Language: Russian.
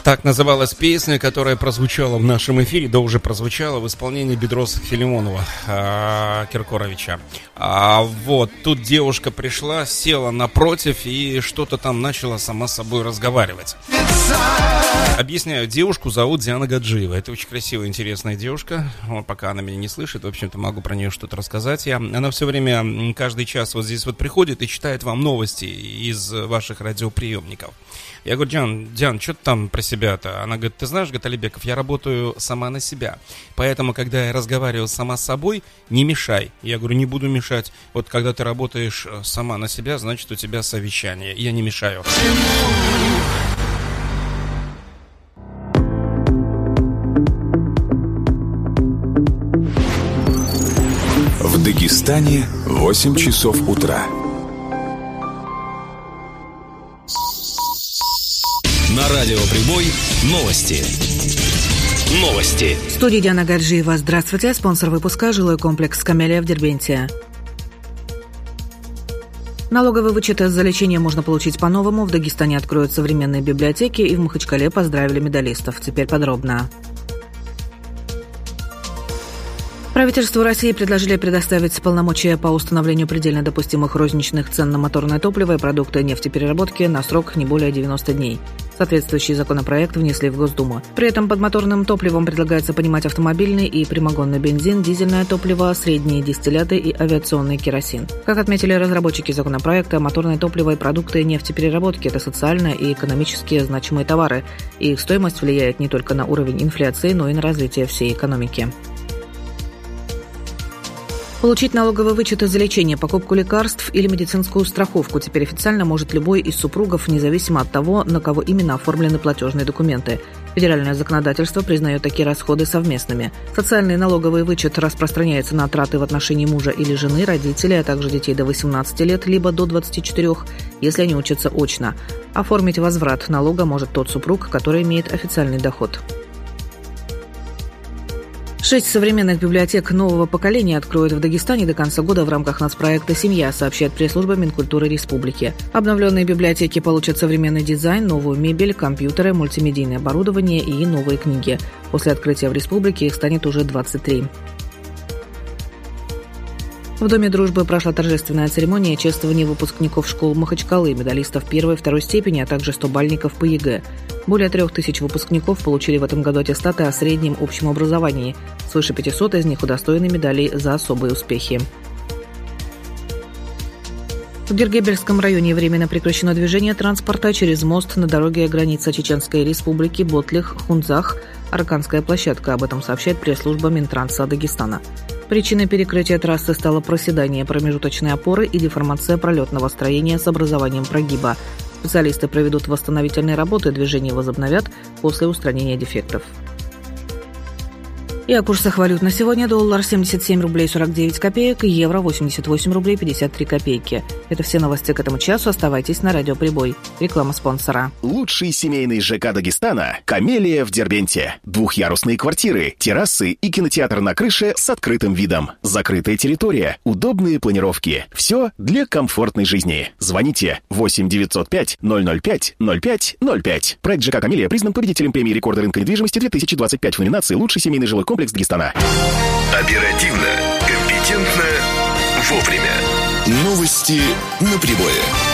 Так называлась песня, которая прозвучала в нашем эфире, да уже прозвучала в исполнении Бедроса Филимонова Киркоровича. Вот, тут девушка пришла, села напротив и что-то там начала сама с собой разговаривать. Объясняю, девушку зовут Диана Гаджиева. Это очень красивая, интересная девушка. Пока она меня не слышит, в общем-то, могу про нее что-то рассказать. Она все время, каждый час вот здесь вот приходит и читает вам новости из ваших радиоприемников. Я говорю: Диан, что ты там про себя-то? Она говорит: ты знаешь, Алибеков, я работаю сама на себя. Поэтому, когда я разговариваю сама с собой, не мешай. Я говорю: не буду мешать. Вот когда ты работаешь сама на себя, значит, у тебя совещание. Я не мешаю. В Дагестане 8 часов утра. На радио «Прибой» новости. В студии Диана Гаджиева. Здравствуйте. Спонсор выпуска — жилой комплекс «Камелия» в Дербенте. Налоговый вычет за лечение можно получить по-новому. В Дагестане откроют современные библиотеки, и в Махачкале поздравили медалистов. Теперь подробно. Правительству России предложили предоставить полномочия по установлению предельно допустимых розничных цен на моторное топливо и продукты нефтепереработки на срок не более 90 дней. Соответствующий законопроект внесли в Госдуму. При этом под моторным топливом предлагается понимать автомобильный и прямогонный бензин, дизельное топливо, средние дистилляты и авиационный керосин. Как отметили разработчики законопроекта, моторное топливо и продукты нефтепереработки – это социально и экономически значимые товары, и их стоимость влияет не только на уровень инфляции, но и на развитие всей экономики. Получить налоговый вычет за лечение, покупку лекарств или медицинскую страховку теперь официально может любой из супругов, независимо от того, на кого именно оформлены платежные документы. Федеральное законодательство признает такие расходы совместными. Социальный налоговый вычет распространяется на траты в отношении мужа или жены, родителей, а также детей до 18 лет, либо до 24, если они учатся очно. Оформить возврат налога может тот супруг, который имеет официальный доход. 6 современных библиотек нового поколения откроют в Дагестане до конца года в рамках нацпроекта «Семья», сообщает пресс-служба Минкультуры Республики. Обновленные библиотеки получат современный дизайн, новую мебель, компьютеры, мультимедийное оборудование и новые книги. После открытия в республике их станет уже 23. В Доме дружбы прошла торжественная церемония чествования выпускников школ Махачкалы, медалистов первой и второй степени, а также 100-бальников по ЕГЭ. Более 3000 выпускников получили в этом году аттестаты о среднем общем образовании. Свыше 500 из них удостоены медалей за особые успехи. В Гергебельском районе временно прекращено движение транспорта через мост на дороге границы Чеченской Республики Ботлих-Хунзах, Арканская площадка. Об этом сообщает пресс-служба Минтранса Дагестана. Причиной перекрытия трассы стало проседание промежуточной опоры и деформация пролетного строения с образованием прогиба. Специалисты проведут восстановительные работы, движение возобновят после устранения дефектов. И о курсах валют на сегодня: доллар 77 рублей 49 копеек, евро 88 рублей 53 копейки. Это все новости к этому часу. Оставайтесь на радио «Прибой». Реклама спонсора. Лучший семейный ЖК Дагестана – «Камелия» в Дербенте. Двухъярусные квартиры, террасы и кинотеатр на крыше с открытым видом. Закрытая территория, удобные планировки. Все для комфортной жизни. Звоните 8 905 005 05 05. Проект ЖК «Камелия» признан победителем премии рекорда рынка недвижимости 2025 в номинации «Лучший семейный жилой комплекс Дагестана». Оперативно, компетентно, вовремя. Новости на Прибое.